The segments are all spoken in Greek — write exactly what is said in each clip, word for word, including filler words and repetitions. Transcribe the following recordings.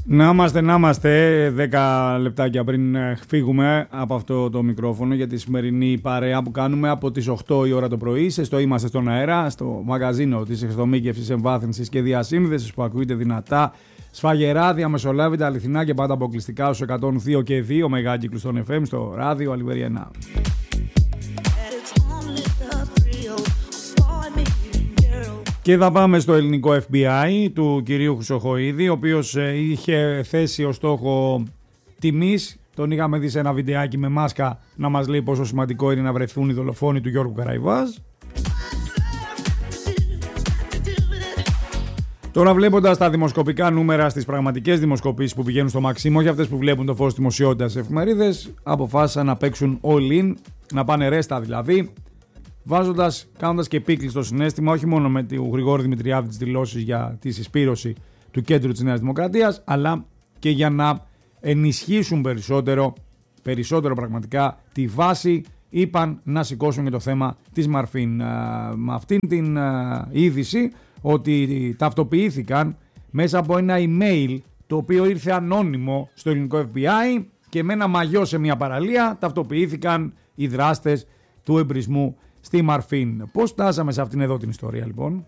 Να είμαστε, να είμαστε δέκα λεπτάκια πριν φύγουμε από αυτό το μικρόφωνο για τη σημερινή παρέα που κάνουμε από τις οκτώ η ώρα το πρωί. Σε στο Είμαστε στον αέρα, στο μαγαζίνο της εξατομίκευσης, εμβάθυνσης και διασύνδεσης που ακούγεται δυνατά, σφαγερά, διαμεσολάβητα, αληθινά και πάντα αποκλειστικά στους εκατόν δύο και δύο μεγάκυκλους των εφ εμ στο ράδιο Αλιβεριανά. Και θα πάμε στο ελληνικό εφ μπι άι του κυρίου Χρυσοχοΐδη, ο οποίος είχε θέσει ως στόχο τιμής. Τον είχαμε δει σε ένα βιντεάκι με μάσκα να μας λέει πόσο σημαντικό είναι να βρεθούν οι δολοφόνοι του Γιώργου Καραϊβάζ. Τώρα, βλέποντας τα δημοσκοπικά νούμερα στις πραγματικές δημοσκοπήσεις που πηγαίνουν στο μαξίμο, για αυτές που βλέπουν το φως δημοσιότητας στις εφημερίδες, αποφάσισαν να παίξουν all in, να πάνε ρέστα δηλαδή, βάζοντας, κάνοντας και πίκλη στο συναίσθημα, όχι μόνο με τον Γρηγόρη Δημητριάδη τις δηλώσεις για τη συσπήρωση του κέντρου της Νέας Δημοκρατίας, αλλά και για να ενισχύσουν περισσότερο, περισσότερο πραγματικά τη βάση, είπαν να σηκώσουν και το θέμα της Μαρφίν. Με αυτήν την είδηση ότι ταυτοποιήθηκαν μέσα από ένα email το οποίο ήρθε ανώνυμο στο ελληνικό εφ μπι άι και με ένα μαγιό σε μια παραλία ταυτοποιήθηκαν οι δράστες του εμπρισμού στη Μαρφίν. Πώς φτάσαμε σε αυτήν εδώ την ιστορία λοιπόν?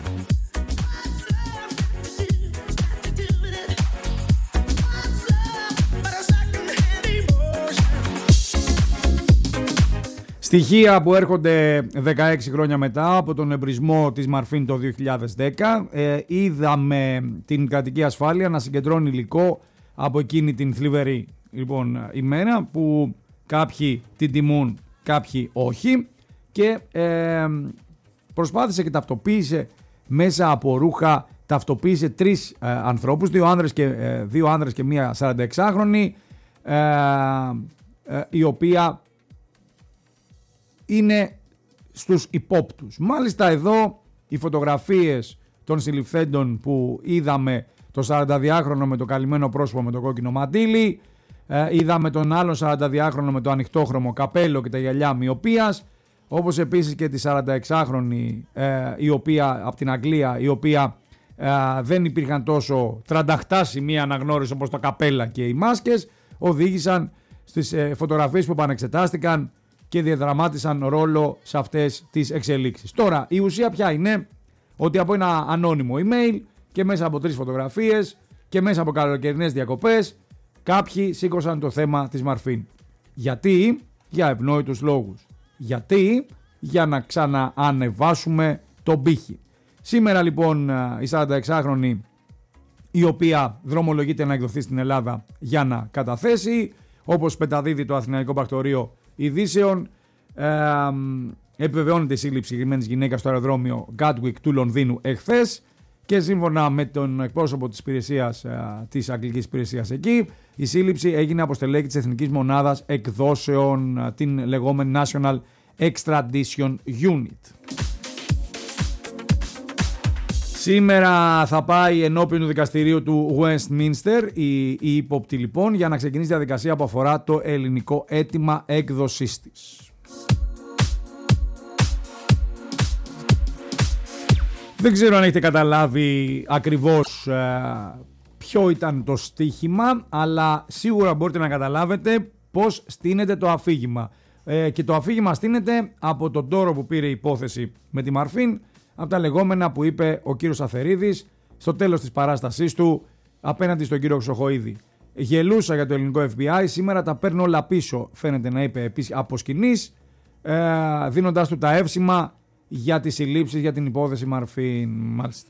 Στοιχεία που έρχονται δεκαέξι χρόνια μετά από τον εμπρισμό της Μαρφίν το δύο χιλιάδες δέκα. Ε, είδαμε την κρατική ασφάλεια να συγκεντρώνει υλικό από εκείνη την θλιβερή λοιπόν, ημέρα που κάποιοι την τιμούν, κάποιοι όχι. Και ε, προσπάθησε και ταυτοποίησε μέσα από ρούχα, ταυτοποίησε τρεις ε, ανθρώπους, δύο άνδρες και, ε, δύο άνδρες και μία σαρανταεξάχρονη, ε, ε, η οποία είναι στους υπόπτους. Μάλιστα εδώ οι φωτογραφίες των συλληφθέντων που είδαμε, το σαρανταδυάχρονο με το καλυμμένο πρόσωπο με το κόκκινο μαντίλι, ε, είδαμε τον άλλον σαρανταδυάχρονο με το ανοιχτόχρωμο καπέλο και τα γυαλιά μοιοπίας, όπως επίσης και τη σαρανταεξάχρονη ε, η οποία, από την Αγγλία, η οποία ε, δεν υπήρχαν τόσο τρανταχτά σημεία αναγνώριση όπως τα καπέλα και οι μάσκες, οδήγησαν στις ε, φωτογραφίες που επανεξετάστηκαν και διαδραμάτισαν ρόλο σε αυτές τις εξελίξεις. Τώρα, η ουσία ποια είναι? Ότι από ένα ανώνυμο email και μέσα από τρεις φωτογραφίες και μέσα από καλοκαιρινές διακοπές, κάποιοι σήκωσαν το θέμα της Μαρφίν. Γιατί? Για ευνόητους λόγους. Γιατί? Για να ξαναανεβάσουμε τον πύχη. Σήμερα λοιπόν η σαρανταεξάχρονη, η οποία δρομολογείται να εκδοθεί στην Ελλάδα για να καταθέσει, όπως πεταδίδει το Αθηναϊκό Πρακτορείο Ειδήσεων, ε, επιβεβαιώνεται η σύλληψη συγκεκριμένης γυναίκας στο αεροδρόμιο Gatwick του Λονδίνου εχθές και σύμφωνα με τον εκπρόσωπο της υπηρεσίας, ε, της αγγλικής υπηρεσίας εκεί, η σύλληψη έγινε από στελέχη της Εθνικής Μονάδας Εκδόσεων, ε, την λεγόμενη National Extradition Unit. Σήμερα θα πάει ενώπιον του δικαστηρίου του Westminster η, η ύποπτη λοιπόν για να ξεκινήσει η διαδικασία που αφορά το ελληνικό αίτημα έκδοσής της. Δεν ξέρω αν έχετε καταλάβει ακριβώς ε, ποιο ήταν το στοίχημα, αλλά σίγουρα μπορείτε να καταλάβετε πώς στείνεται το αφήγημα. Ε, και το αφήγημα στείνεται από τον τόρο που πήρε η υπόθεση με τη Μαρφίν, από τα λεγόμενα που είπε ο κύριος Αθερίδης στο τέλος της παράστασής του απέναντι στον κύριο Χρυσοχοΐδη. Γελούσα για το ελληνικό εφ μπι άι, σήμερα τα παίρνω όλα πίσω, φαίνεται να είπε επίσης από σκηνής, ε, δίνοντάς του τα εύσημα για τις συλλήψεις για την υπόθεση Μαρφίν. Μάλιστα.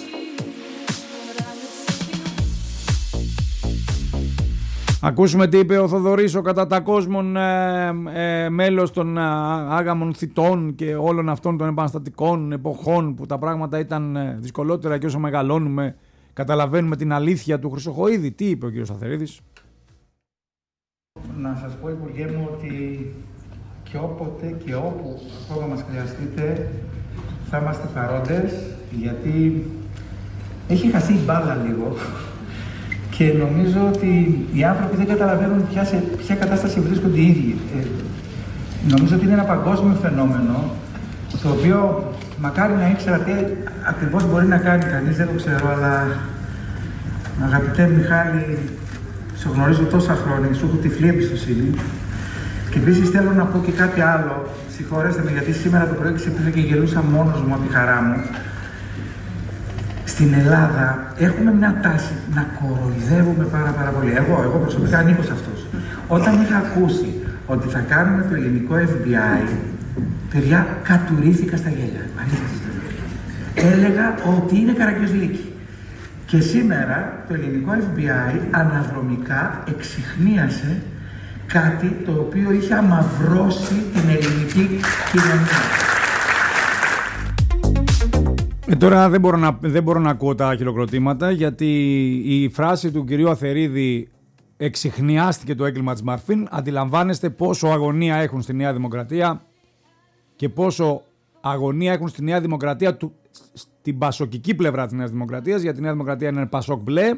Ακούσουμε τι είπε ο Θοδωρής, ο κατά τα κόσμον ε, ε, μέλος των ε, άγαμων θητών και όλων αυτών των επαναστατικών εποχών που τα πράγματα ήταν ε, δυσκολότερα και όσο μεγαλώνουμε καταλαβαίνουμε την αλήθεια του Χρυσοχοΐδη. Τι είπε ο κύριος Αθερίδης? Να σας πω, Υπουργέ μου, ότι και όποτε και όπου ακόμα μας χρειαστείτε θα είμαστε παρόντες, γιατί έχει χαθεί η μπάλα λίγο. Και νομίζω ότι οι άνθρωποι δεν καταλαβαίνουν ποια, σε ποια κατάσταση βρίσκονται οι ίδιοι. Ε, νομίζω ότι είναι ένα παγκόσμιο φαινόμενο, το οποίο μακάρι να ήξερα τι ακριβώς μπορεί να κάνει κανείς, δεν το ξέρω, αλλά Αγαπητέ Μιχάλη, σε γνωρίζω τόσα χρόνια, σου έχω τυφλή εμπιστοσύνη. Και επίσης θέλω να πω και κάτι άλλο. Συγχωρέστε με, γιατί σήμερα το πρωί ξύπνησα και γελούσα μόνος μου από τη χαρά μου. Στην Ελλάδα έχουμε μια τάση να κοροϊδεύουμε πάρα πάρα πολύ. Εγώ, εγώ προσωπικά ανήκω σε αυτούς. Όταν είχα ακούσει ότι θα κάνουμε το ελληνικό εφ μπι άι, παιδιά, κατουρήθηκα στα γέλια. Έλεγα ότι είναι Καραγκιόζηλίκη. Και σήμερα το ελληνικό εφ μπι άι αναδρομικά εξιχνίασε κάτι το οποίο είχε αμαυρώσει την ελληνική κοινωνία. Ε, τώρα δεν μπορώ, να, δεν μπορώ να ακούω τα χειροκροτήματα, γιατί η φράση του κυρίου Αθερίδη εξιχνιάστηκε το έγκλημα της Μαρφίν. Αντιλαμβάνεστε πόσο αγωνία έχουν στη Νέα Δημοκρατία και πόσο αγωνία έχουν στη Νέα Δημοκρατία του, στην πασοκική πλευρά της Νέας Δημοκρατίας, γιατί η Νέα Δημοκρατία είναι πασόκ μπλε,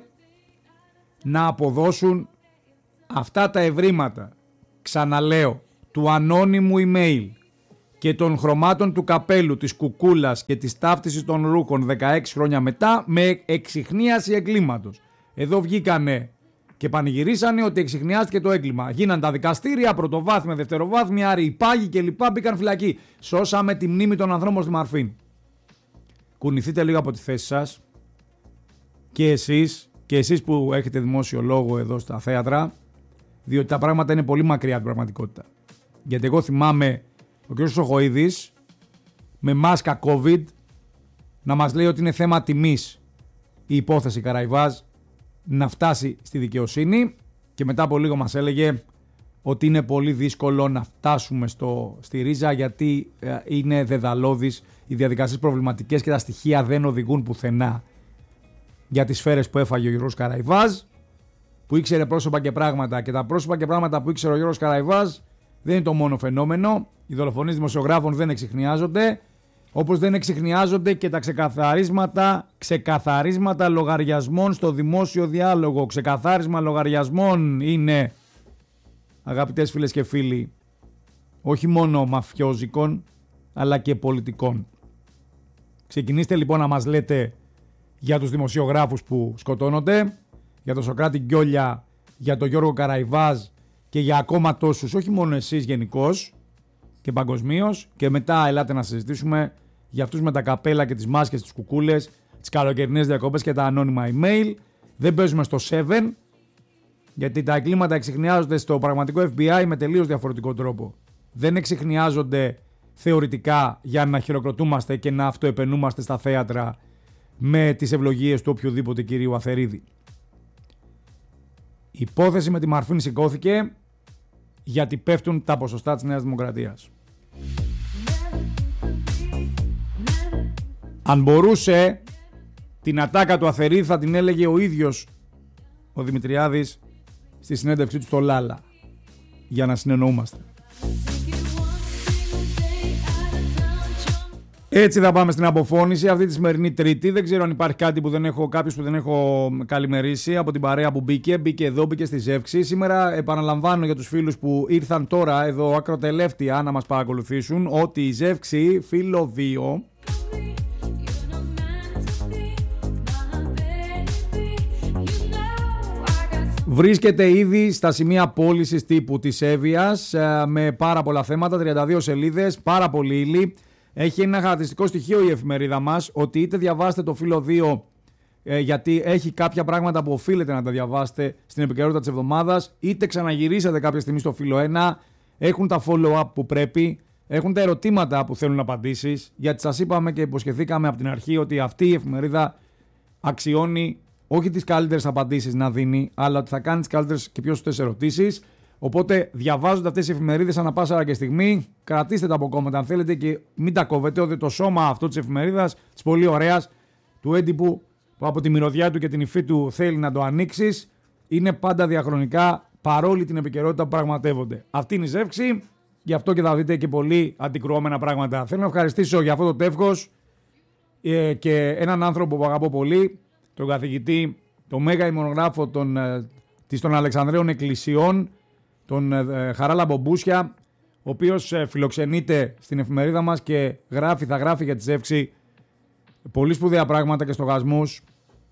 να αποδώσουν αυτά τα ευρήματα, ξαναλέω, του ανώνυμου email και των χρωμάτων του καπέλου, της κουκούλας και της ταύτισης των ρούχων δεκαέξι χρόνια μετά, με εξιχνίαση εγκλήματος. Εδώ βγήκανε και πανηγυρίσανε ότι εξιχνιάστηκε το έγκλημα. Γίναν τα δικαστήρια, πρωτοβάθμια, δευτεροβάθμια, άροι υπάγοι κλπ. Μπήκαν φυλακοί. Σώσαμε τη μνήμη των ανθρώπων στη Μαρφίν. Κουνηθείτε λίγο από τη θέση σας και εσείς, και εσείς που έχετε δημόσιο λόγο εδώ στα θέατρα, διότι τα πράγματα είναι πολύ μακριά από την πραγματικότητα. Γιατί εγώ θυμάμαι ο κ. Σοχοίδης με μάσκα COVID να μας λέει ότι είναι θέμα τιμής η υπόθεση Καραϊβάζ να φτάσει στη δικαιοσύνη, και μετά από λίγο μας έλεγε ότι είναι πολύ δύσκολο να φτάσουμε στο, στη ρίζα, γιατί ε, είναι δεδαλώδεις οι διαδικασίες προβληματικές και τα στοιχεία δεν οδηγούν πουθενά για τις σφαίρες που έφαγε ο Γιώργος Καραϊβάζ, που ήξερε πρόσωπα και πράγματα, και τα πρόσωπα και πράγματα που ήξερε ο Γιώργος Καραϊβάζ δεν είναι το μόνο φαινόμενο. Οι δολοφονίες δημοσιογράφων δεν εξιχνιάζονται, όπως δεν εξιχνιάζονται και τα ξεκαθαρίσματα, ξεκαθαρίσματα λογαριασμών στο δημόσιο διάλογο. Ξεκαθάρισμα λογαριασμών είναι, αγαπητές φίλες και φίλοι, όχι μόνο μαφιόζικων, αλλά και πολιτικών. Ξεκινήστε λοιπόν να μας λέτε για τους δημοσιογράφους που σκοτώνονται, για τον Σωκράτη Γκιόλια, για τον Γιώργο Καραϊβάζ και για ακόμα τόσους, όχι μόνο εσείς γενικώς και παγκοσμίως, και μετά ελάτε να συζητήσουμε για αυτούς με τα καπέλα και τις μάσκες, τις κουκούλες, τις καλοκαιρινές διακοπές και τα ανώνυμα email. Δεν παίζουμε στο seven, γιατί τα εγκλήματα εξιχνιάζονται στο πραγματικό εφ μπι άι με τελείως διαφορετικό τρόπο. Δεν εξιχνιάζονται θεωρητικά για να χειροκροτούμαστε και να αυτοεπαινούμαστε στα θέατρα με τις ευλογίες του οποιοδήποτε κυρίου Αθερίδη. Η υπόθεση με τη Μαρφίν σηκώθηκε γιατί πέφτουν τα ποσοστά της Νέας Δημοκρατίας. Αν μπορούσε, την ατάκα του Αθερίδη θα την έλεγε ο ίδιος ο Δημητριάδης στη συνέντευξή του στο Λάλα, για να συνεννοούμαστε. Έτσι θα πάμε στην αποφώνηση αυτή τη σημερινή Τρίτη. Δεν ξέρω αν υπάρχει κάτι που δεν έχω, κάποιος που δεν έχω καλημερίσει από την παρέα που μπήκε. Μπήκε εδώ, μπήκε στη Ζεύξη. Σήμερα επαναλαμβάνω για τους φίλους που ήρθαν τώρα εδώ ακροτελεύτια να μας παρακολουθήσουν ότι η Ζεύξη Φύλλο δύο βρίσκεται ήδη στα σημεία πώλησης τύπου της Εύβοιας με πάρα πολλά θέματα, τριάντα δύο σελίδες, πάρα πολύ ύλη. Έχει ένα χαρακτηριστικό στοιχείο η εφημερίδα μας, ότι είτε διαβάστε το Φύλλο δύο ε, γιατί έχει κάποια πράγματα που οφείλετε να τα διαβάσετε στην επικαιρότητα της εβδομάδας, είτε ξαναγυρίσατε κάποια στιγμή στο Φύλλο ένα, έχουν τα follow-up που πρέπει, έχουν τα ερωτήματα που θέλουν απαντήσεις, γιατί σας είπαμε και υποσχεθήκαμε από την αρχή ότι αυτή η εφημερίδα αξιώνει όχι τις καλύτερες απαντήσεις να δίνει, αλλά ότι θα κάνει τις καλύτερες και πιο σωστές ερωτήσεις. Οπότε διαβάζονται αυτές οι εφημερίδες ανά πάσα ώρα και στιγμή. Κρατήστε τα από κόμματα αν θέλετε και μην τα κόβετε. Ότι το σώμα αυτό της εφημερίδας, της πολύ ωραίας, του έντυπου που από τη μυρωδιά του και την υφή του θέλει να το ανοίξεις, είναι πάντα διαχρονικά παρόλη την επικαιρότητα που πραγματεύονται. Αυτή είναι η Ζεύξη, γι' αυτό και θα δείτε και πολύ αντικρουόμενα πράγματα. Θέλω να ευχαριστήσω για αυτό το τεύχος ε, και έναν άνθρωπο που αγαπώ πολύ, τον καθηγητή, τον μέγα ημονογράφο των, ε, της των Αλεξανδραίων Εκκλησιών, τον ε, Χαράλα Μπομπούσια, ο οποίος ε, φιλοξενείται στην εφημερίδα μας και γράφει, θα γράφει για τη Ζεύξη πολύ σπουδαία πράγματα και στοχασμούς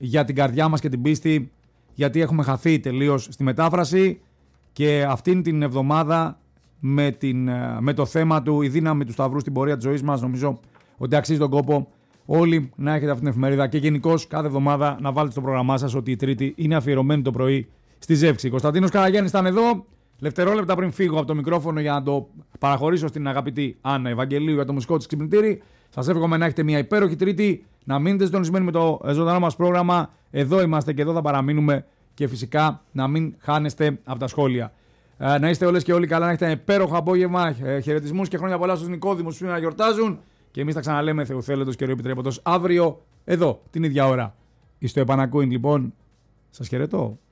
για την καρδιά μας και την πίστη, γιατί έχουμε χαθεί τελείως στη μετάφραση και αυτήν την εβδομάδα με, την, με το θέμα του «Η δύναμη του Σταυρού στην πορεία της ζωής μας», νομίζω ότι αξίζει τον κόπο όλοι να έχετε αυτήν την εφημερίδα και γενικώς κάθε εβδομάδα να βάλετε στο πρόγραμμά σας ότι η Τρίτη είναι αφιερωμένη το πρωί στη Ζεύξη. Κωνσταντίνος Καραγιάννης ήταν εδώ. Δευτερόλεπτα πριν φύγω από το μικρόφωνο για να το παραχωρήσω στην αγαπητή Άννα Ευαγγελίου για το μουσικό της ξυπνητήρι. Σας εύχομαι να έχετε μια υπέροχη Τρίτη, να μείνετε συντονισμένοι με το ζωντανό μας πρόγραμμα. Εδώ είμαστε και εδώ θα παραμείνουμε και φυσικά να μην χάνεστε από τα σχόλια. Ε, να είστε όλες και όλοι καλά, να έχετε ένα υπέροχο απόγευμα. Ε, χαιρετισμούς και χρόνια πολλά στους νοικόδημους που να γιορτάζουν. Και εμείς θα ξαναλέμε Θεουθέλετος και Επιτρέποντος αύριο εδώ την ίδια ώρα. Είστε επανακούιν λοιπόν. Σας χαιρετώ.